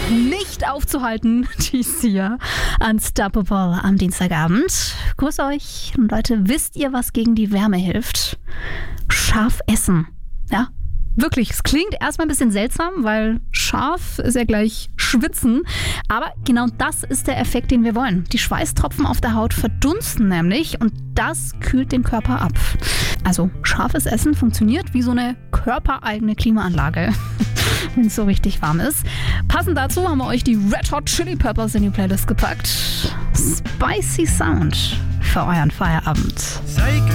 nicht aufzuhalten, die Sia. Unstoppable am Dienstagabend. Grüß euch. Und Leute, wisst ihr, was gegen die Wärme hilft? Scharf essen. Ja, wirklich. Es klingt erstmal ein bisschen seltsam, weil scharf ist ja gleich schwitzen. Aber genau das ist der Effekt, den wir wollen. Die Schweißtropfen auf der Haut verdunsten nämlich und das kühlt den Körper ab. Also scharfes Essen funktioniert wie so eine körpereigene Klimaanlage, wenn es so richtig warm ist. Passend dazu haben wir euch die Red Hot Chili Peppers in die Playlist gepackt. Spicy Sound für euren Feierabend.